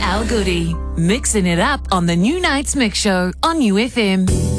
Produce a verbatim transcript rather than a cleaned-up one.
Al Goody, mixing it up on the New Nights Mix Show on U F M.